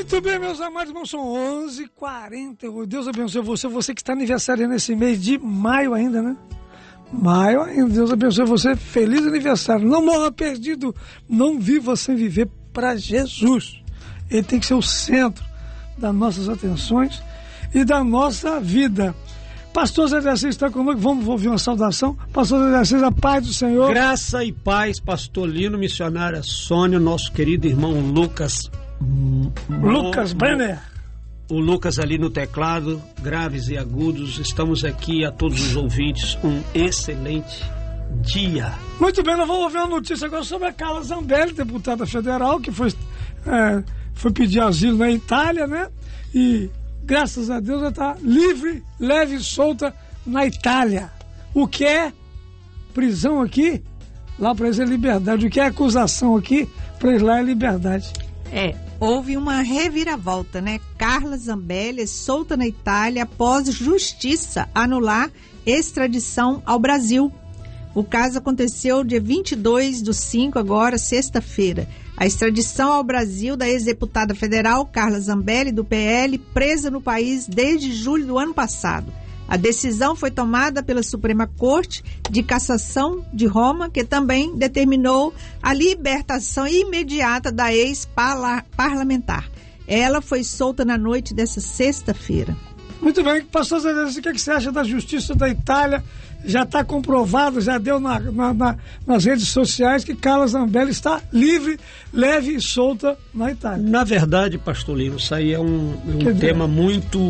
Muito bem, meus amados irmãos, são 11h40. Deus abençoe você que está aniversariando nesse mês de maio ainda, né? Maio ainda. Deus abençoe você. Feliz aniversário. Não morra perdido. Não viva sem viver para Jesus. Ele tem que ser o centro das nossas atenções e da nossa vida. Pastor Zé de Assis está conosco. Vamos ouvir uma saudação. Pastor Zé de Assis, a paz do Senhor. Graça e paz, pastor Lino, missionária Sônia, nosso querido irmão Lucas Brenner. O Lucas ali no teclado, graves e agudos. Estamos aqui a todos os ouvintes. Um excelente dia. Muito bem, nós vamos ouvir uma notícia agora sobre a Carla Zambelli, deputada federal, que foi pedir asilo na Itália, né? E graças a Deus ela está livre, leve e solta na Itália. O que é prisão aqui, lá para eles é liberdade. O que é acusação aqui, para eles lá é liberdade. Houve uma reviravolta, né? Carla Zambelli é solta na Itália após justiça anular extradição ao Brasil. O caso aconteceu dia 22/5, agora, sexta-feira. A extradição ao Brasil da ex-deputada federal Carla Zambelli, do PL, presa no país desde julho do ano passado. A decisão foi tomada pela Suprema Corte de Cassação de Roma, que também determinou a libertação imediata da ex-parlamentar. Ela foi solta na noite dessa sexta-feira. Muito bem, pastor Zé, o que você acha da justiça da Itália? Já está comprovado, já deu nas redes sociais que Carla Zambelli está livre, leve e solta na Itália. Na verdade, pastor Lino, isso aí é um tema muito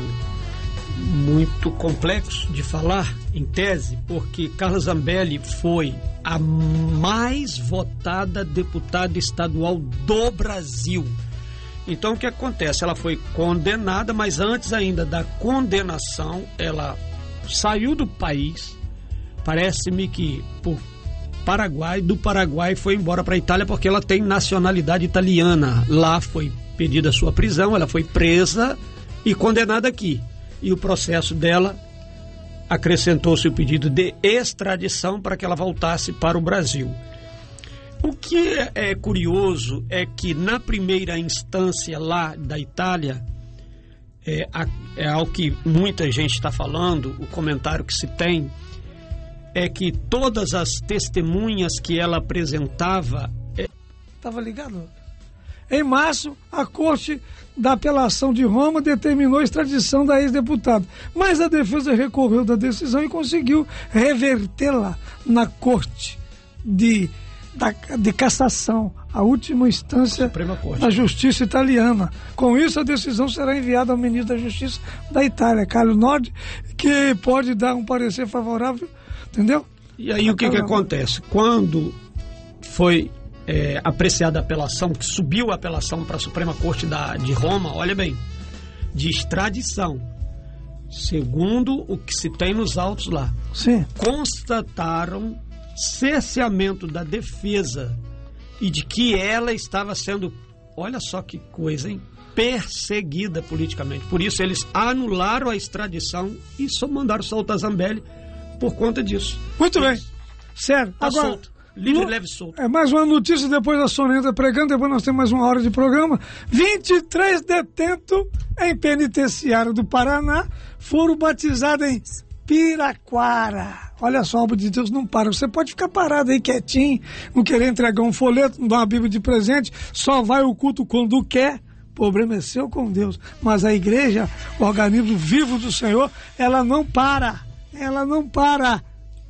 complexo de falar em tese, porque Carla Zambelli foi a mais votada deputada estadual do Brasil. Então o que acontece? Ela foi condenada, mas antes ainda da condenação ela saiu do país, parece-me que por Paraguai, do Paraguai foi embora para a Itália porque ela tem nacionalidade italiana. Lá foi pedida a sua prisão, ela foi presa e condenada aqui. E o processo dela acrescentou-se o pedido de extradição para que ela voltasse para o Brasil. O que é curioso é que na primeira instância lá da Itália, é algo que muita gente está falando, o comentário que se tem, é que todas as testemunhas que ela apresentava... Estava ligado? Em março, a Corte da Apelação de Roma determinou a extradição da ex-deputada, mas a defesa recorreu da decisão e conseguiu revertê-la na Corte de Cassação, a última instância da Justiça italiana. Com isso, a decisão será enviada ao ministro da Justiça da Itália, Carlo Nordi, que pode dar um parecer favorável, entendeu? E aí o que acontece? Quando foi apreciada a apelação, que subiu a apelação para a Suprema Corte de Roma, olha bem, de extradição, segundo o que se tem nos autos lá, sim, constataram cerceamento da defesa e de que ela estava sendo, olha só que coisa, hein, perseguida politicamente. Por isso eles anularam a extradição e só mandaram soltar Zambelli por conta disso. Muito bem, sério. Tá agora solto. Livre, leve, solto. Mais uma notícia, depois a Sônia entra pregando, depois nós temos mais uma hora de programa. 23 detentos em penitenciário do Paraná foram batizados em Piraquara. Olha só, a obra de Deus não para. Você pode ficar parado aí quietinho, não querer entregar um folheto, não dar uma Bíblia de presente, só vai o culto quando quer. O problema é seu com Deus. Mas a igreja, o organismo vivo do Senhor, ela não para. Ela não para.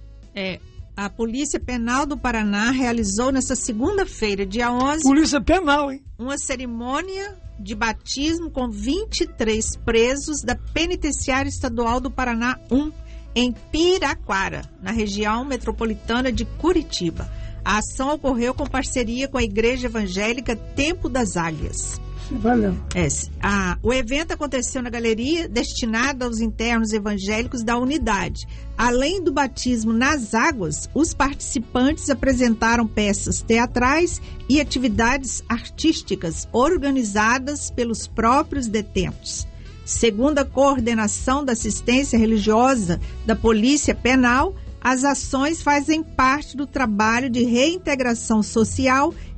A Polícia Penal do Paraná realizou nesta segunda-feira, dia 11... Polícia Penal, hein? Uma cerimônia de batismo com 23 presos da Penitenciária Estadual do Paraná 1, em Piraquara, na região metropolitana de Curitiba. A ação ocorreu com parceria com a Igreja Evangélica Tempo das Águias. Valeu. O evento aconteceu na galeria destinada aos internos evangélicos da unidade. Além do batismo nas águas, os participantes apresentaram peças teatrais e atividades artísticas organizadas pelos próprios detentos. Segundo a Coordenação da Assistência Religiosa da Polícia Penal, as ações fazem parte do trabalho de reintegração social